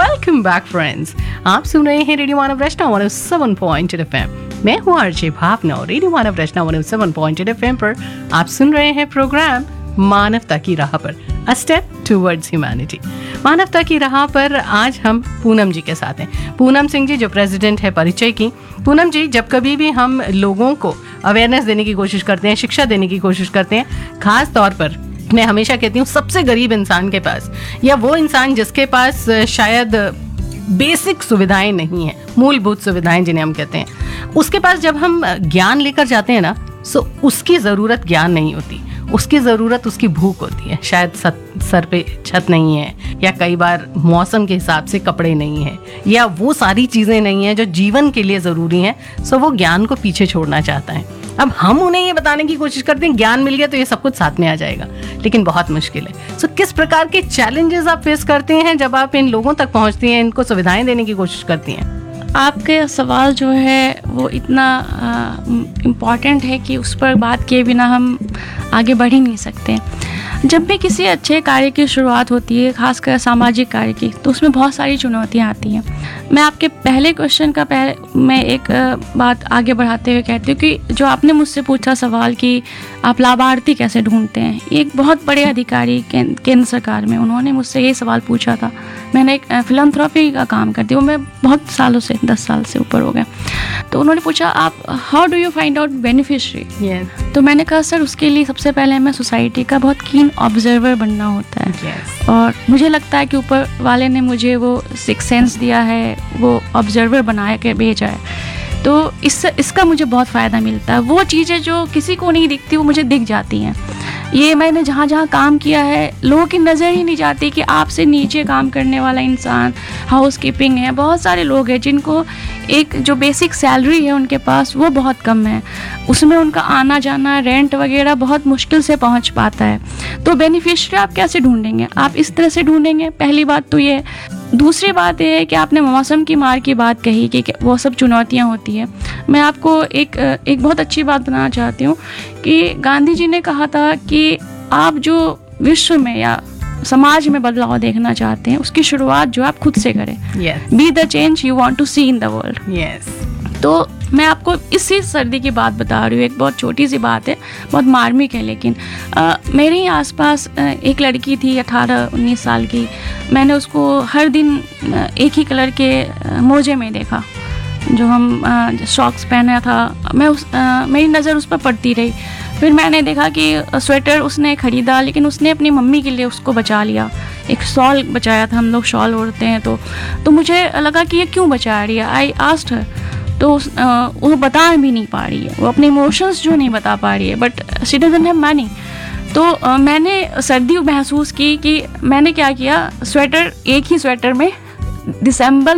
Welcome back friends. आप सुन रहे हैं रेडियो मानव रचना 107.8 FM। मैं हूँ आरजे भावना और रेडियो मानव रचना 107.8 FM पर आप सुन रहे हैं प्रोग्राम मानवता की राह पर, अ स्टेप टुवर्ड्स ह्यूमैनिटी। मानवता की राह पर आज हम पूनम जी के साथ हैं। पूनम सिंह जी जो प्रेसिडेंट है परिचय की। पूनम जी, जब कभी भी हम लोगों को अवेयरनेस देने की कोशिश करते हैं, शिक्षा देने की कोशिश करते हैं, खास तौर पर मैं हमेशा कहती हूँ सबसे गरीब इंसान के पास, या वो इंसान जिसके पास शायद बेसिक सुविधाएं नहीं हैं, मूलभूत सुविधाएं जिन्हें हम कहते हैं, उसके पास जब हम ज्ञान लेकर जाते हैं ना, सो उसकी ज़रूरत ज्ञान नहीं होती, उसकी ज़रूरत उसकी भूख होती है। शायद सर पे छत नहीं है, या कई बार मौसम के हिसाब से कपड़े नहीं हैं, या वो सारी चीज़ें नहीं हैं जो जीवन के लिए ज़रूरी हैं, सो वो ज्ञान को पीछे छोड़ना चाहता है। अब हम उन्हें ये बताने की कोशिश करते हैं ज्ञान मिल गया तो ये सब कुछ साथ में आ जाएगा, लेकिन बहुत मुश्किल है। सो किस प्रकार के चैलेंजेस आप फेस करते हैं जब आप इन लोगों तक पहुंचती हैं, इनको सुविधाएं देने की कोशिश करती हैं? आपके सवाल जो है वो इतना इम्पॉर्टेंट है कि उस पर बात किए बिना हम आगे बढ़ ही नहीं सकते। जब भी किसी अच्छे कार्य की शुरुआत होती है, खासकर सामाजिक कार्य की, तो उसमें बहुत सारी चुनौतियाँ आती हैं। मैं आपके पहले क्वेश्चन का मैं एक बात आगे बढ़ाते हुए कहती हूँ कि जो आपने मुझसे पूछा सवाल कि आप लाभार्थी कैसे ढूंढते हैं, एक बहुत बड़े अधिकारी केंद्र सरकार में उन्होंने मुझसे ये सवाल पूछा था। मैंने एक फिलैंथ्रोपी का काम करती हूँ, मैं बहुत सालों से 10 साल से ऊपर हो गए। तो उन्होंने पूछा आप how do you find out beneficiary. तो मैंने कहा सर उसके लिए सबसे पहले हमें सोसाइटी का बहुत कीन ऑब्जर्वर बनना होता है। और मुझे लगता है कि ऊपर वाले ने मुझे वो सिक्स सेंस दिया है, वो ऑब्जर्वर बनाया के भेजा है। तो इसका मुझे बहुत फ़ायदा मिलता है। वो चीज़ें जो किसी को नहीं दिखती वो मुझे दिख जाती हैं। ये मैंने जहाँ जहाँ काम किया है, लोगों की नज़र ही नहीं जाती कि आपसे नीचे काम करने वाला इंसान, हाउस कीपिंग है, बहुत सारे लोग हैं जिनको एक जो बेसिक सैलरी है उनके पास वो बहुत कम है, उसमें उनका आना जाना, रेंट वगैरह बहुत मुश्किल से पहुंच पाता है। तो बेनिफिशियरी आप कैसे ढूंढेंगे? आप इस तरह से ढूंढेंगे, पहली बात तो ये। दूसरी बात यह है कि आपने मौसम की मार की बात कही कि वो सब चुनौतियाँ होती हैं। मैं आपको एक बहुत अच्छी बात बताना चाहती हूँ कि गांधी जी ने कहा था कि आप जो विश्व में या समाज में बदलाव देखना चाहते हैं उसकी शुरुआत जो आप खुद से करें। Be the change you want to C in the world. तो मैं आपको इसी सर्दी की बात बता रही हूँ। एक बहुत छोटी सी बात है, बहुत मार्मिक है, लेकिन मेरे ही आसपास एक लड़की थी 18-19 साल की। मैंने उसको हर दिन एक ही कलर के मोजे में देखा, जो हम सॉक्स पहना था। मेरी नज़र उस पर पड़ती रही। फिर मैंने देखा कि स्वेटर उसने ख़रीदा, लेकिन उसने अपनी मम्मी के लिए उसको बचा लिया। एक शॉल बचाया था, हम लोग शॉल ओढ़ते हैं, तो मुझे लगा कि ये क्यों बचा रही है। आई आस्क्ड हर, तो वो बता भी नहीं पा रही है, वो अपने इमोशंस जो नहीं बता पा रही है, but she doesn't have money. तो मैंने सर्दी महसूस की कि मैंने क्या किया, स्वेटर, एक ही स्वेटर में दिसंबर